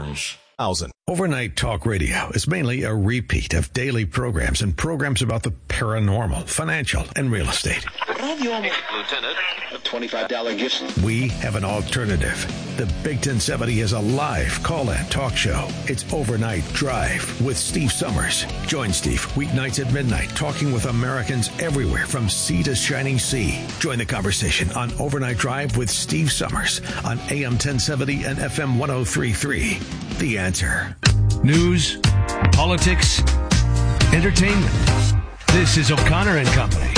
Overnight Talk Radio is mainly a repeat of daily programs and programs about the paranormal, financial, and real estate. Lieutenant, a $25 gift. We have an alternative. The Big 1070 is a live call-in talk show. It's Overnight Drive with Steve Summers. Join Steve weeknights at midnight, talking with Americans everywhere from sea to shining sea. Join the conversation on Overnight Drive with Steve Summers on AM 1070 and FM 103.3. The Answer. News, politics, entertainment. This is O'Connor and Company.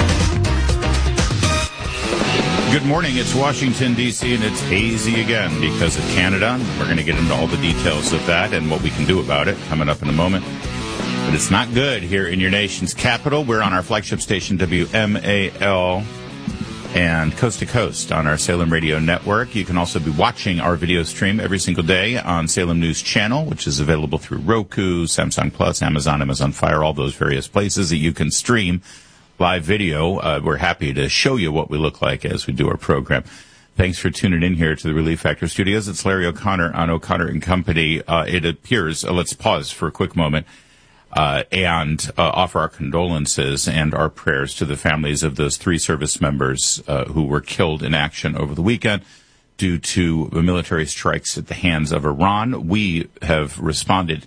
Good morning. It's Washington, D.C., and it's hazy again because of Canada. We're going to get into all the details of that and what we can do about it coming up in a moment. But it's not good here in your nation's capital. We're on our flagship station, WMAL, and coast to coast on our Salem Radio Network. You can also be watching our video stream every single day on Salem News Channel, which is available through Roku, Samsung Plus, Amazon Fire, all those various places that you can stream live video. We're happy to show you what we look like as we do our program. Thanks for tuning in here to the Relief Factor Studios. It's Larry O'Connor on O'Connor and Company. It appears, let's pause for a quick moment and offer our condolences and our prayers to the families of those 3 service members who were killed in action over the weekend due to military strikes at the hands of Iran. We have responded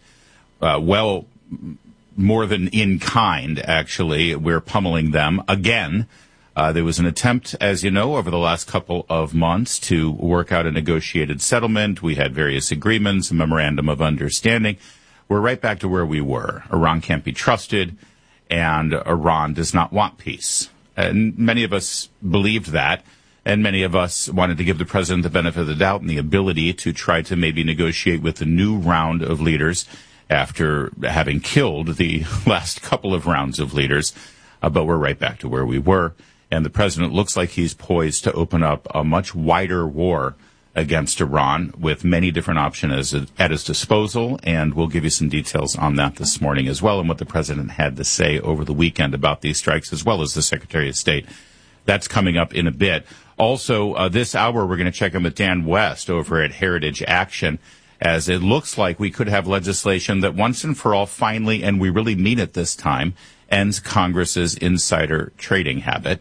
more than in kind, actually. We're pummeling them again. There was an attempt, as you know, over the last couple of months to work out a negotiated settlement. We had various agreements, a memorandum of understanding. We're right back to where we were. Iran can't be trusted, and Iran does not want peace. And many of us believed that, and many of us wanted to give the president the benefit of the doubt and the ability to try to maybe negotiate with a new round of leaders after having killed the last couple of rounds of leaders. But we're right back to where we were, and the president looks like he's poised to open up a much wider war against Iran with many different options at his disposal, and we'll give you some details on that this morning as well and what the president had to say over the weekend about these strikes, as well as the Secretary of State. That's coming up in a bit. Also, this hour, we're going to check in with Dan West over at Heritage Action, as it looks like we could have legislation that once and for all finally, and we really mean it this time, ends Congress's insider trading habit.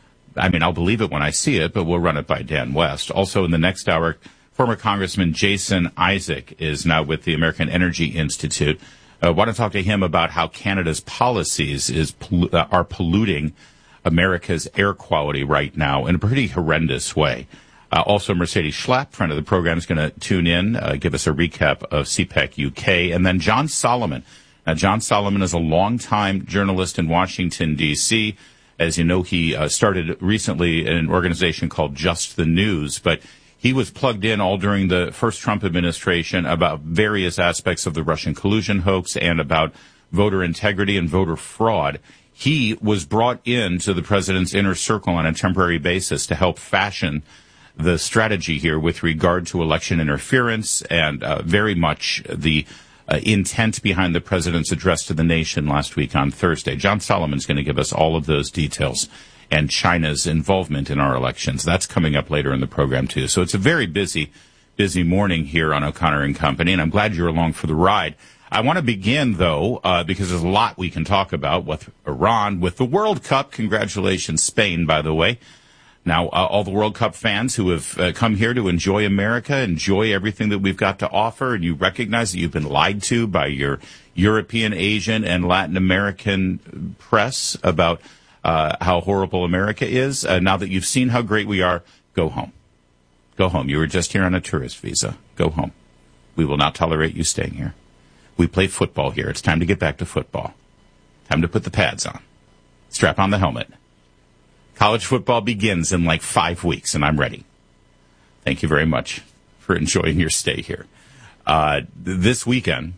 I mean, I'll believe it when I see it, but we'll run it by Dan West. Also in the next hour, former Congressman Jason Isaac is now with the American Energy Institute. I want to talk to him about how Canada's policies are polluting America's air quality right now in a pretty horrendous way. Also, Mercedes Schlapp, friend of the program, is going to tune in, give us a recap of CPAC UK. And then John Solomon. Now, John Solomon is a longtime journalist in Washington, D.C., As you know, he started recently in an organization called Just the News, but he was plugged in all during the first Trump administration about various aspects of the Russian collusion hoax and about voter integrity and voter fraud. He was brought into the president's inner circle on a temporary basis to help fashion the strategy here with regard to election interference and very much the intent behind the president's address to the nation last week on Thursday. John Solomon's going to give us all of those details and China's involvement in our elections. That's coming up later in the program, too. So it's a very busy morning here on O'Connor and Company, and I'm glad you're along for the ride. I want to begin, though, because there's a lot we can talk about with Iran, with the World Cup. Congratulations, Spain, by the way. Now, all the World Cup fans who have come here to enjoy America, enjoy everything that we've got to offer, and you recognize that you've been lied to by your European, Asian, and Latin American press about how horrible America is. Now that you've seen how great we are, go home. Go home. You were just here on a tourist visa. Go home. We will not tolerate you staying here. We play football here. It's time to get back to football. Time to put the pads on. Strap on the helmet. College football begins in like 5 weeks, and I'm ready. Thank you very much for enjoying your stay here. This weekend,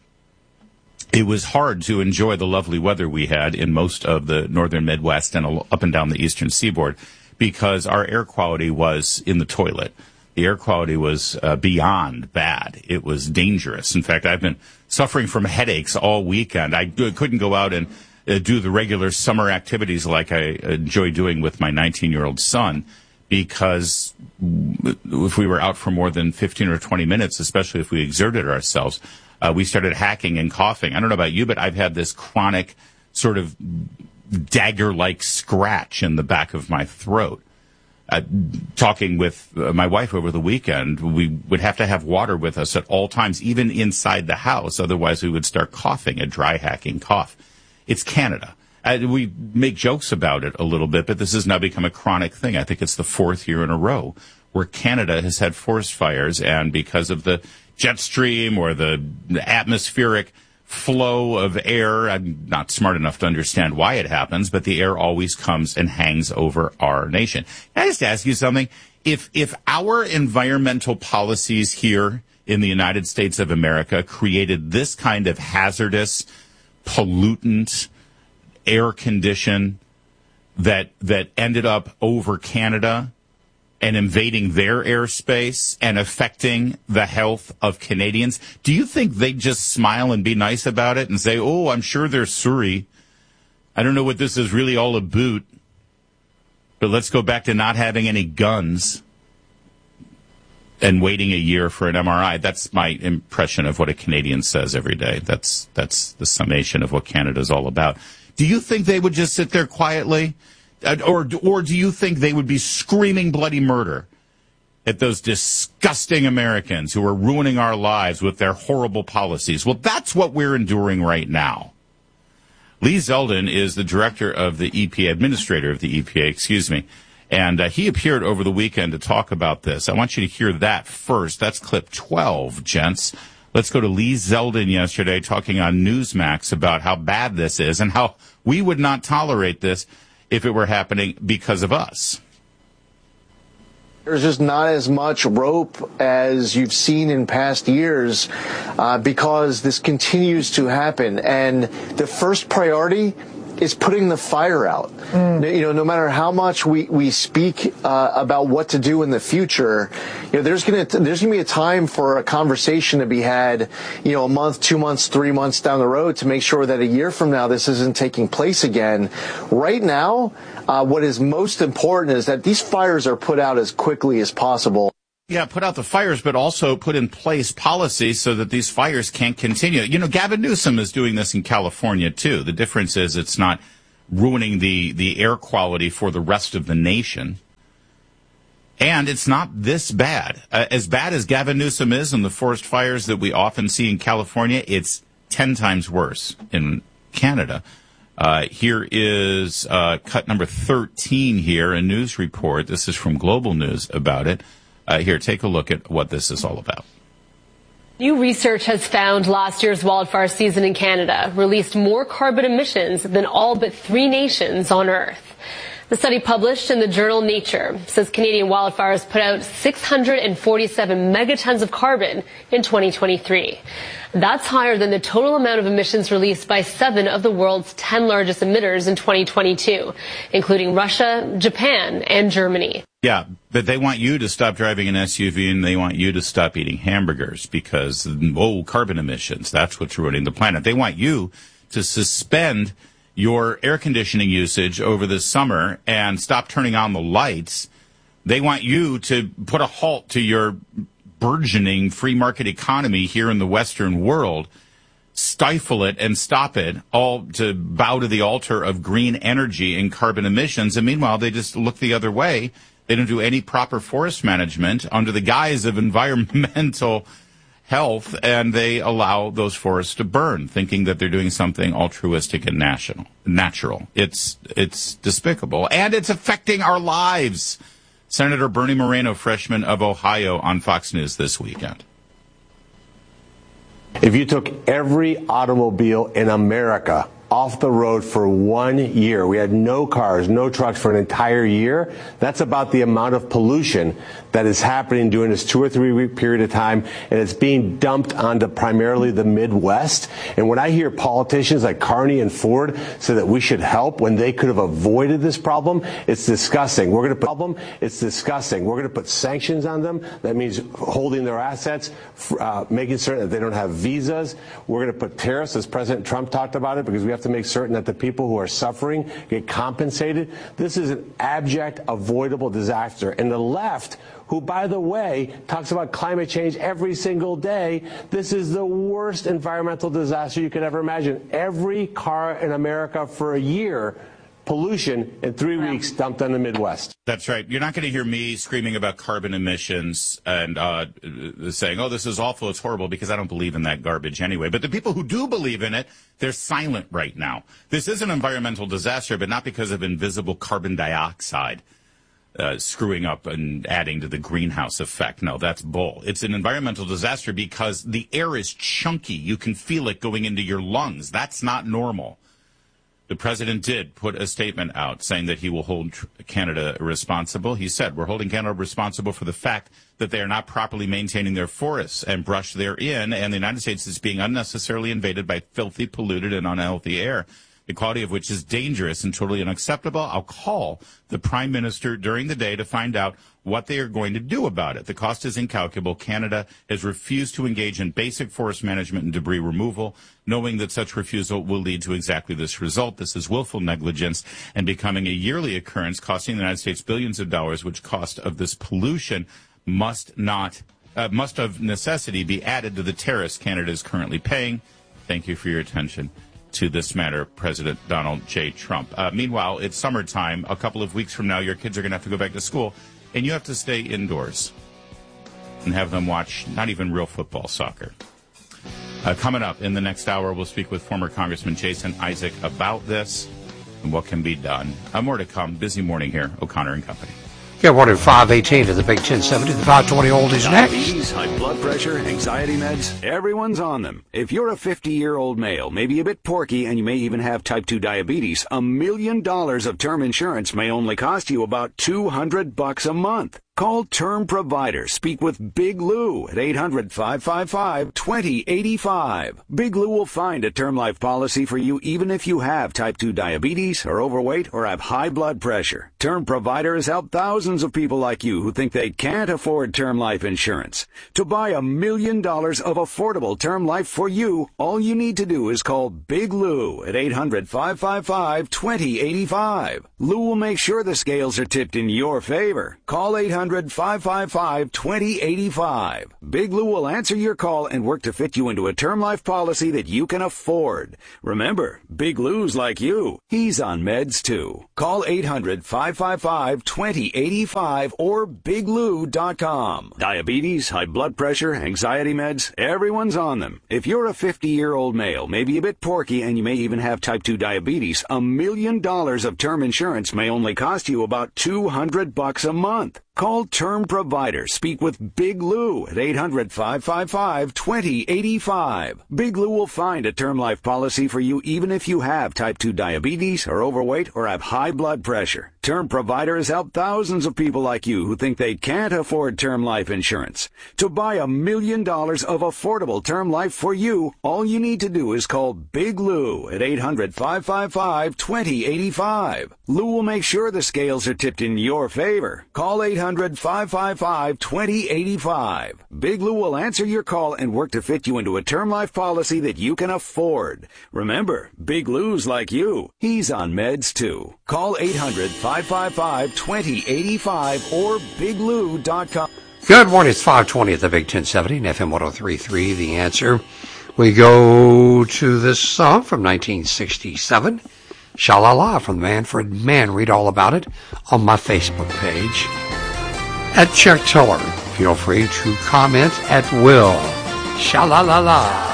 it was hard to enjoy the lovely weather we had in most of the northern Midwest and up and down the eastern seaboard because our air quality was in the toilet. The air quality was beyond bad. It was dangerous. In fact, I've been suffering from headaches all weekend. I couldn't go out and do the regular summer activities like I enjoy doing with my 19-year-old son because if we were out for more than 15 or 20 minutes, especially if we exerted ourselves, we started hacking and coughing. I don't know about you, but I've had this chronic sort of dagger-like scratch in the back of my throat. Talking with my wife over the weekend, we would have to have water with us at all times, even inside the house. Otherwise, we would start coughing, a dry hacking cough. It's Canada. We make jokes about it a little bit, but this has now become a chronic thing. I think it's the fourth year in a row where Canada has had forest fires, and because of the jet stream or the atmospheric flow of air, I'm not smart enough to understand why it happens, but the air always comes and hangs over our nation. Can I just ask you something? If our environmental policies here in the United States of America created this kind of hazardous, pollutant air condition that ended up over Canada and invading their airspace and affecting the health of Canadians, do you think they'd just smile and be nice about it and say, oh, I'm sure they're sorry. I don't know what this is really all about, but let's go back to not having any guns and waiting a year for an MRI. That's my impression of what a Canadian says every day. That's the summation of what Canada's all about. Do you think they would just sit there quietly? Or do you think they would be screaming bloody murder at those disgusting Americans who are ruining our lives with their horrible policies? Well, that's what we're enduring right now. Lee Zeldin is the director of the EPA, administrator of the EPA, and he appeared over the weekend to talk about this. I want you to hear that first. That's clip 12, gents. Let's go to Lee Zeldin yesterday talking on Newsmax about how bad this is and how we would not tolerate this if it were happening because of us. There's just not as much rope as you've seen in past years because this continues to happen. And the first priority is putting the fire out. You know, no matter how much we speak about what to do in the future, you know, there's gonna be a time for a conversation to be had, you know, a month, 2 months, 3 months down the road to make sure that a year from now this isn't taking place again. Right now, what is most important is that these fires are put out as quickly as possible. Yeah, put out the fires, but also put in place policies so that these fires can't continue. You know, Gavin Newsom is doing this in California, too. The difference is it's not ruining the air quality for the rest of the nation. And it's not this bad. As bad as Gavin Newsom is in the forest fires that we often see in California, it's 10 times worse in Canada. Here is cut number 13 here, a news report. This is from Global News about it. Here, take a look at what this is all about. New research has found last year's wildfire season in Canada released more carbon emissions than all but 3 nations on Earth. The study published in the journal Nature says Canadian wildfires put out 647 megatons of carbon in 2023. That's higher than the total amount of emissions released by 7 of the world's 10 largest emitters in 2022, including Russia, Japan, and Germany. Yeah, but they want you to stop driving an SUV and they want you to stop eating hamburgers because, carbon emissions, that's what's ruining the planet. They want you to suspend your air conditioning usage over the summer and stop turning on the lights. They want you to put a halt to your burgeoning free market economy here in the Western world, stifle it and stop it, all to bow to the altar of green energy and carbon emissions. And meanwhile, they just look the other way. They don't do any proper forest management under the guise of environmental health, and they allow those forests to burn, thinking that they're doing something altruistic and natural. It's despicable, and it's affecting our lives. Senator Bernie Moreno, freshman of Ohio, on Fox News this weekend. If you took every automobile in America off the road for 1 year, we had no cars, no trucks for an entire year, that's about the amount of pollution that is happening during this 2 or 3 week period of time, and it's being dumped onto primarily the Midwest. And when I hear politicians like Carney and Ford say that we should help when they could have avoided this problem, it's disgusting. We're going to put sanctions on them. That means holding their assets, making certain that they don't have visas. We're going to put tariffs, as President Trump talked about it, because we have have to make certain that the people who are suffering get compensated. This is an abject, avoidable disaster. And the left, who, by the way, talks about climate change every single day, this is the worst environmental disaster you could ever imagine. Every car in America for a year, pollution in 3 weeks dumped on the Midwest. That's right. You're not going to hear me screaming about carbon emissions and saying, oh, this is awful, it's horrible, because I don't believe in that garbage anyway. But the people who do believe in it, they're silent right now. This is an environmental disaster, but not because of invisible carbon dioxide screwing up and adding to the greenhouse effect. No, that's bull. It's an environmental disaster because the air is chunky. You can feel it going into your lungs. That's not normal. The president did put a statement out saying that he will hold Canada responsible. He said, we're holding Canada responsible for the fact that they are not properly maintaining their forests and brush therein, and the United States is being unnecessarily invaded by filthy, polluted, and unhealthy air, the quality of which is dangerous and totally unacceptable. I'll call the Prime Minister during the day to find out what they are going to do about it. The cost is incalculable. Canada has refused to engage in basic forest management and debris removal, knowing that such refusal will lead to exactly this result. This is willful negligence and becoming a yearly occurrence, costing the United States billions of dollars, which cost of this pollution must of necessity be added to the tariffs Canada is currently paying. Thank you for your attention to this matter, President Donald J. Trump. Meanwhile, it's summertime. A couple of weeks from now, your kids are going to have to go back to school, and you have to stay indoors and have them watch not even real football, soccer. Coming up in the next hour, we'll speak with former Congressman Jason Isaac about this and what can be done. More to come. Busy morning here, O'Connor and Company. Good morning, 518 to the Big 1070, the 520 oldies next. Diabetes, high blood pressure, anxiety meds, everyone's on them. If you're a 50-year-old male, maybe a bit porky, and you may even have type 2 diabetes, $1 million of term insurance may only cost you about $200 a month. Call Term Provider. Speak with Big Lou at 800-555-2085. Big Lou will find a term life policy for you even if you have type 2 diabetes, are overweight, or have high blood pressure. Term Provider has helped thousands of people like you who think they can't afford term life insurance. To buy $1 million of affordable term life for you, all you need to do is call Big Lou at 800-555-2085. Lou will make sure the scales are tipped in your favor. Call 800-555-2085. Big Lou will answer your call and work to fit you into a term life policy that you can afford. Remember, Big Lou's like you. He's on meds too. Call 800-555-2085 or biglou.com. Diabetes, high blood pressure, anxiety meds, everyone's on them. If you're a 50-year-old male, maybe a bit porky, and you may even have type 2 diabetes, $1 million of term insurance may only cost you about $200 a month. Call Term Provider. Speak with Big Lou at 800-555-2085. Big Lou will find a term life policy for you even if you have type 2 diabetes, are overweight, or have high blood pressure. Term Provider has helped thousands of people like you who think they can't afford term life insurance. To buy $1 million of affordable term life for you, all you need to do is call Big Lou at 800-555-2085. Lou will make sure the scales are tipped in your favor. Call 800-555-2085. Big Lou will answer your call and work to fit you into a term life policy that you can afford. Remember, Big Lou's like you. He's on meds too. Call 800-555-2085 or biglou.com. Good morning, it's 520 at the Big 1070 and FM 103.3, The Answer. We go to this song from 1967, Sha-La-La from Manfred Mann. Read all about it on my Facebook page. At Chuck Tiller, feel free to comment at will. Sha-La-La-La.